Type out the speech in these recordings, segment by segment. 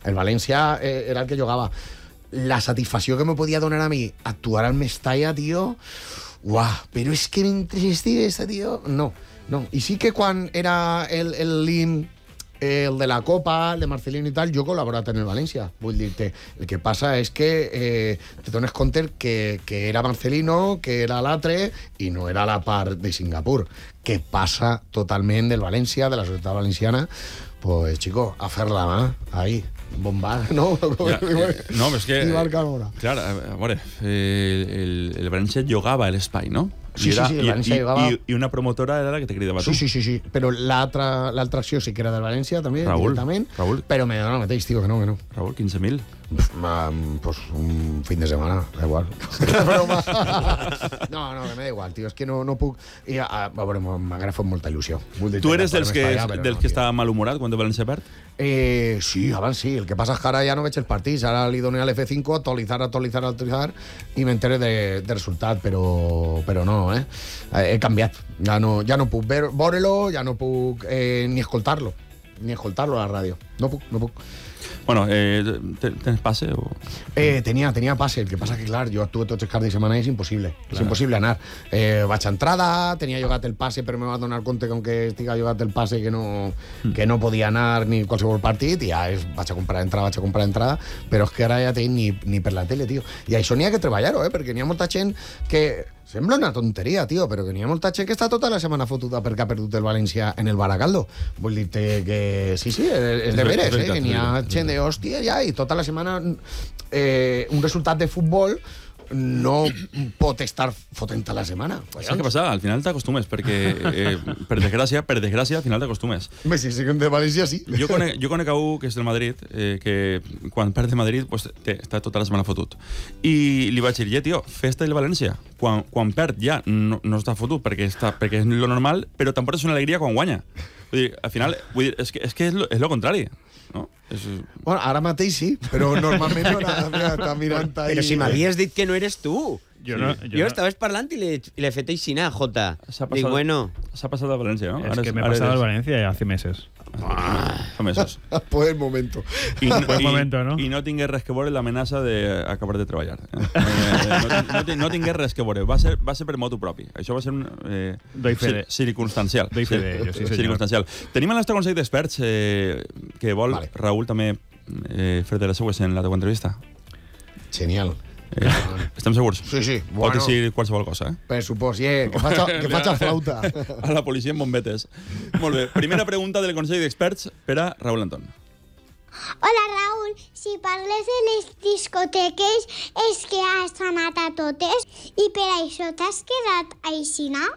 El València era el que jugava. La satisfacció que me podia donar a mi actuar al Mestalla, tio... Uah, però és que mentre estigués, tio... No. I sí que quan era el LIM, el de la Copa, el de Marcelino i tal, jo he col·laborat en el València, vull dir-te. El que passa és que te dones compte que era Marcelino, que era l'altre, i no era la part de Singapur, que passa totalment del València, de la societat valenciana. Pues, chico, a fer la mà, ahí, bombar, ¿no? No, és que... I Barcelona. Clar, a veure, el València jugava a l'espai, no? Sí, el València jugava... I una promotora era la que te cridava tu. Sí. Però l'altra acció sí que era del València, també, directament. Raúl. Però me dona el mateix, tio, que no. Raúl, 15.000. Pues un fin de semana, da igual. No, que me da igual, tio, és que no puc... A veure, m'agrada fer molta il·lusió. Tu eres dels que està malhumorat quan el València perd? Sí, abans sí. El que passa és que ara ja no veig els partits. Ara li doné a l'F5 actualitzar i m'entere de resultat, però no, he canviat. Ja no puc veure-lo, ja no puc ni escoltar-lo a la ràdio. No puc. Bueno, ¿tienes pase? O... Tenia pase, el que passa que, clar, jo actuo tots els caps de setmana i és impossible. Clar. És impossible anar. Vaig a entrada, tenia jugat el passe, però me va donar compte que aunque estiga jugat el passe que no podia anar ni qualsevol partit, i ja vaig a comprar entrada, però és que ara ja tinc ni per la tele, tio. I això n'hi ha que treballar-ho, perquè n'hi ha molta gent que... Sembla una tonteria, tio, però que n'hi ha molta gent que està tota la setmana fotuda perquè ha perdut el València en el Baracaldo. Vull dir-te que sí, és de veres, que n'hi ha gent de hòstia ja, i tota la setmana un resultat de futbol no pot estar fotent a la setmana. Saps què passa? Al final t'acostumes, perquè per desgràcia, al final t'acostumes. Sí, de València sí. Jo conec algú que és del Madrid, que quan perd de Madrid pues, està tota la setmana fotut. I li vaig dir, tio, festa del València. Quan perd ja no està fotut, perquè és lo normal, però tampoc és una alegria quan guanya. Vull dir, al final, és que és lo contrari. No? Bueno, ara mateix sí, però normalment no està mirant ahí. Però si m'havies dit que no eres tu. Jo estaves parlant i l'he fet aixina, Jota. Dic, bueno... S'ha passat a València, ¿no? Es que me he pasado al Valencia hace meses. Fa mesos. Buen momento. Buen momento, ¿no? I no tingués res que veure l'amenaça d'acabar de treballar. No tingués res que veure. Va ser per motu propi. Això va ser circumstancial. Doy fe de ello, sí, senyor. Circumstancial. Tenim el nostre consell d'experts que vol, Raúl, també fer-te les seues en la teva entrevista. Genial. Estem segurs? Sí. Pot dir qualsevol cosa, Per supost, que faig a flauta. A la policia en bombetes. Molt bé. Primera pregunta del Consell d'Experts per a Raúl Antón. Hola, Raúl. Si parles de les discoteques és que has anat a totes i per això t'has quedat aixina?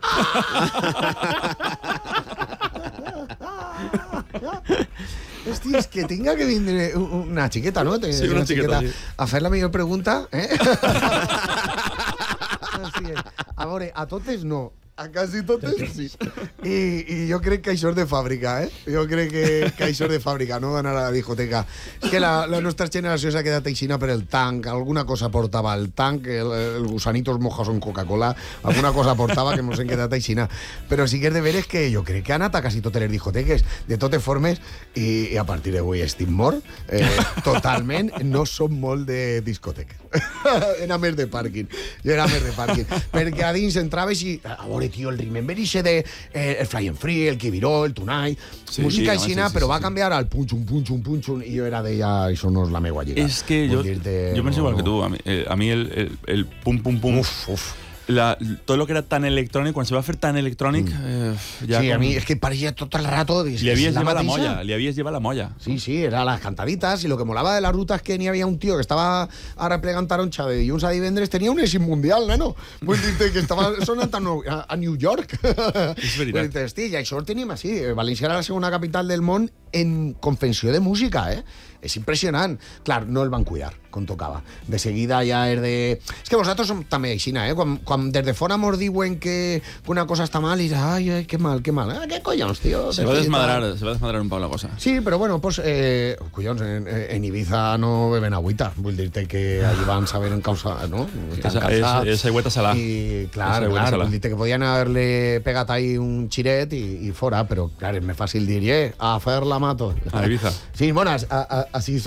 Hòstia, és que tinga que vindre una xiqueta, no? Sí, una xiqueta, sí. A fer la millor pregunta, A veure, a totes no. A quasi totes sí. I jo crec que això és de fàbrica, Jo crec que això és de fàbrica, no d'anar a la discoteca. És que la nostra generació s'ha quedat aixina per el tanc, alguna cosa portava el tanc, el gusanitos mojos en Coca-Cola, alguna cosa portava que mos hem quedat aixina. Però sí que és de veres que jo crec que ha anat a quasi totes les discoteques, de totes formes, i a partir d'avui estic mort, totalment, no som molt de discoteca. Era més de pàrquing. Perquè a dins entraves i... A veure, tio, el Remember ixe de el Fly and Free, el Kibiró, el Tonight, música aixina, però va canviar al punxun, i jo era de ja, això no és la meua lliga. És que jo penso igual que tu, a mi el pum, uf. Tot el que era tan electrònic, quan se va fer tan electrònic... Sí, a mi és que pareixia tot el rato... Li havies llevat la molla. Sí, era las cantaditas, y lo que molava de la ruta es que n'hi havia un tío que estava arreplegant taronxa de dilluns a divendres, tenia un èxit mundial, neno. Vull dir que estava sonant a New York. És veritat. I això ho tenim així. València era la segona capital del món en confecció de música, És impressionant. Clar, no el van cuidar, com tocava. De seguida ja és de... És que vosaltres som també aixina, Quan des de fora mos diuen que una cosa està mal, i dius, ai, que mal. Què collons, tio? Se va desmadrar un poc la cosa. Sí, però bueno, pues, collons, en Ibiza no beben agüita. Vull dir-te que allí van saber encausar, no? És aigüeta salà. I, clar, vull dir-te que podien haver-li pegat ahí un xiret i fora, però, clar, és més fàcil dir, a fer la mato. A Ibiza. Sí, bones, así